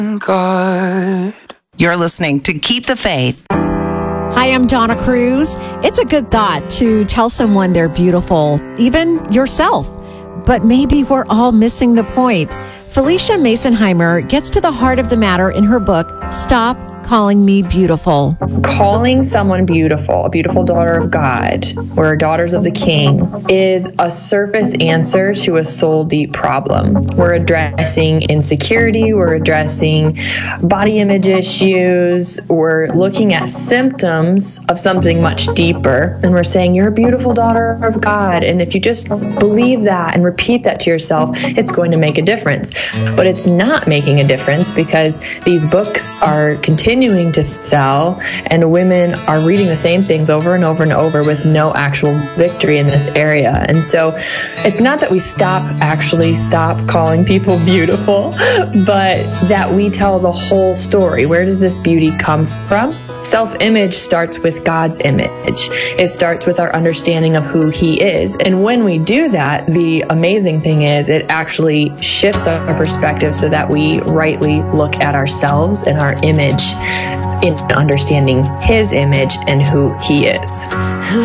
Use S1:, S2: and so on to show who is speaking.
S1: God.
S2: You're listening to Keep the Faith.
S3: Hi, I'm Donna Cruz. It's a good thought to tell someone they're beautiful, even yourself. But maybe we're all missing the point. Felicia Masonheimer gets to the heart of the matter in her book, Stop Calling Me Beautiful.
S4: Calling someone beautiful, a beautiful daughter of God, or daughters of the King, is a surface answer to a soul deep problem. We're addressing insecurity, we're addressing body image issues, we're looking at symptoms of something much deeper, and we're saying, you're a beautiful daughter of God. And if you just believe that and repeat that to yourself, it's going to make a difference. But it's not making a difference because these books are continuing to sell, and women are reading the same things over and over and over with no actual victory in this area. And so it's not that we stop calling people beautiful, but that we tell the whole story. Where does this beauty come from? Self-image starts with God's image. It starts with our understanding of who He is. And when we do that, the amazing thing is it actually shifts our perspective so that we rightly look at ourselves and our image in understanding His image and who He is.